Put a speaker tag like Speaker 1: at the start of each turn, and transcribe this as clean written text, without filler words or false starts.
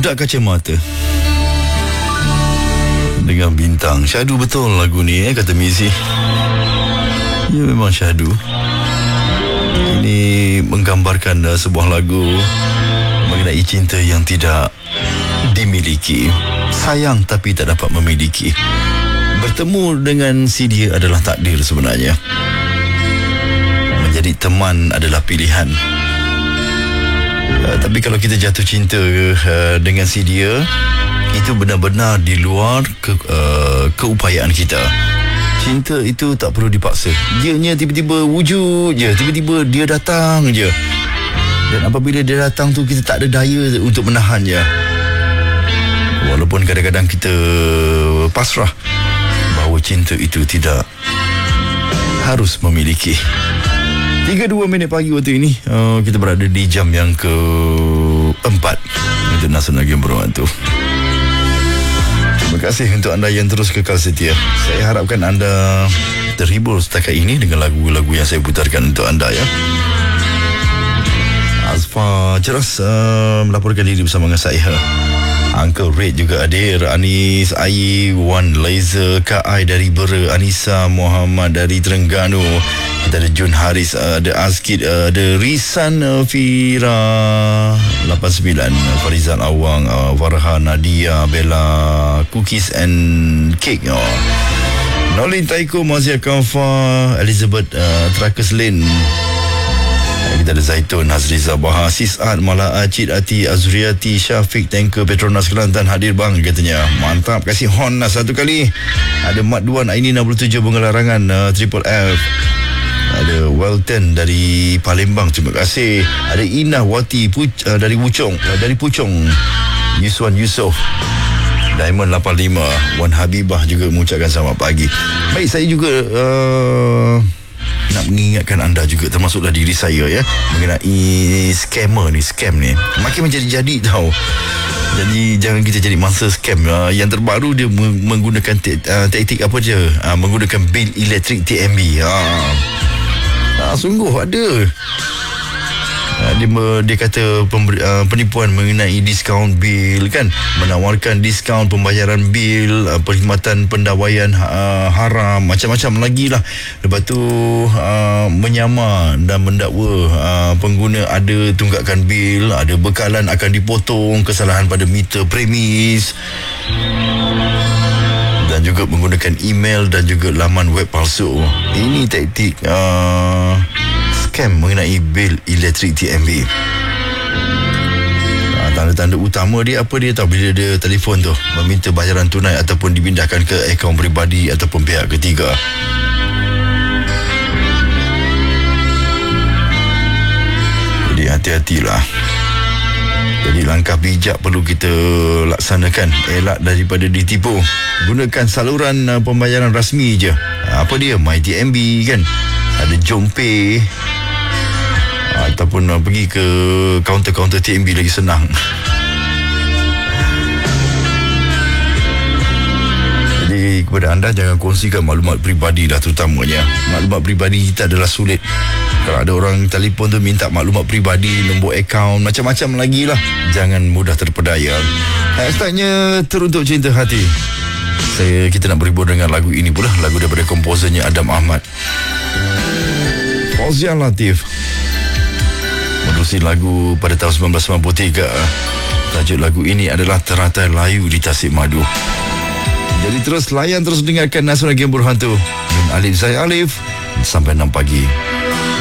Speaker 1: Budak Kacamata dengan Bintang. Syahdu betul lagu ni, kata Mizi. Ya, memang syahdu. Ini menggambarkan sebuah lagu mengenai cinta yang tidak dimiliki, sayang tapi tak dapat memiliki. Bertemu dengan si dia adalah takdir sebenarnya. Menjadi teman adalah pilihan. Tapi kalau kita jatuh cinta dengan si dia, itu benar-benar di luar keupayaan kita. Cinta itu tak perlu dipaksa. Dianya tiba-tiba wujud je, tiba-tiba dia datang je. Dan apabila dia datang tu, kita tak ada daya untuk menahannya. Walaupun kadang-kadang kita pasrah bahawa cinta itu tidak harus memiliki. 3:02 pagi waktu ini, kita berada di jam yang keempat untuk Nasional Game Berhantu. Terima kasih untuk anda yang terus kekal setia. Saya harapkan anda terhibur setakat ini dengan lagu-lagu yang saya putarkan untuk anda, ya. Azfa Ceras melaporkan diri bersama dengan saya. Uncle Red juga hadir. Anis Ayi, Wan Laser, Kak Ai dari Bera, Anissa Muhammad dari Terengganu. Kita ada Jun Haris, ada Azkid, ada Risan Fira 89, Farizal Awang, Farhan, Nadia, Bella, Cookies and Cake, Nolin Taiko, Mazia Kafa, Elizabeth Trackers Lane. Kita ada Zaitun, Hazriza Baha, Sisat, Mala Acid, Ati, Azriati, Syafiq, Tanker, Petronas Kelantan hadir bang, katanya. Mantap, kasih horn lah satu kali. Ada Mat Duan, Aini 67, Bunga Larangan, Triple F. Ada Welton dari Palembang, terima kasih. Ada Inah Wati dari Puchong. Yuswan Yusof, Diamond 85, Wan Habibah juga mengucapkan selamat pagi. Baik, saya juga nak mengingatkan anda juga, termasuklah diri saya, ya, mengenai scam ni makin menjadi-jadi tau. Jadi jangan kita jadi mangsa scam. Yang terbaru dia menggunakan taktik apa je, menggunakan bil elektrik TMB. Sungguh ada. Dia kata penipuan mengenai diskaun bil, kan, menawarkan diskaun pembayaran bil, perkhidmatan pendawaian haram, macam-macam lagi lah. Lepas tu menyamar dan mendakwa pengguna ada tunggakan bil, ada bekalan akan dipotong, kesalahan pada meter premis, dan juga menggunakan email dan juga laman web palsu. Ini taktik scam mengenai bil elektrik TMB. Tanda-tanda utama dia apa dia tahu? Bila dia telefon tu meminta bayaran tunai ataupun dipindahkan ke akaun peribadi ataupun pihak ketiga. Jadi hati-hatilah. Jadi langkah bijak perlu kita laksanakan, elak daripada ditipu. Gunakan saluran pembayaran rasmi je. Apa dia? MyTMB, kan? Ada JomPay, ataupun pergi ke kaunter-kaunter TMB lagi senang. Jadi kepada anda, jangan kongsikan maklumat peribadi lah, terutamanya. Maklumat peribadi kita adalah sulit. Kalau ada orang telefon tu minta maklumat peribadi, nombor akaun, macam-macam lagi lah. Jangan mudah terpedaya. Hashtagnya teruntuk cinta hati. Kita nak berhibur dengan lagu ini pula. Lagu daripada komposernya Adam Ahmad, Fauzian Latif. Menerusi lagu pada tahun 1993. Tajuk lagu ini adalah Teratai Layu di Tasik Madu. Jadi terus layan, terus dengarkan Nasional Game Berhantu. Dan Alif, saya Alif. Sampai 6 pagi.